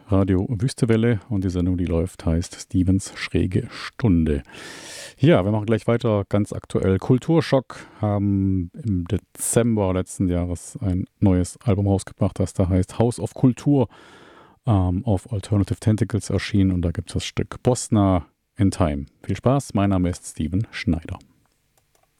Radio Wüstewelle und die Sendung, die läuft, heißt Stevens schräge Stunde. Ja, wir machen gleich weiter, ganz aktuell. Kulturschock haben im Dezember letzten Jahres ein neues Album rausgebracht, das da heißt House of Kultur, auf Alternative Tentacles erschienen und da gibt es das Stück Bosna in Time. Viel Spaß, mein Name ist Steven Schneider.